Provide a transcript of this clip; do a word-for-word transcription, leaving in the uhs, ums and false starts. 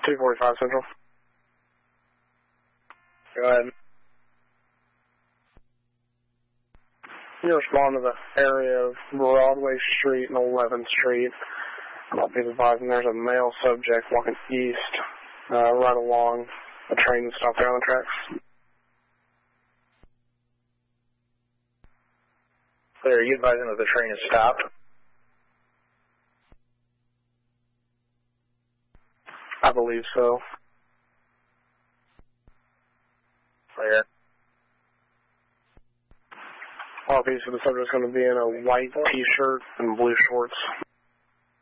two forty-five Central. Go ahead. You respond to the area of Broadway Street and eleventh Street. I'll be advising there's a male subject walking east, uh, right along a train that stopped there on the tracks. Clear, are you advising that the train is stopped? I believe so. Clear. Obviously, the subject's going to be in a white t-shirt and blue shorts.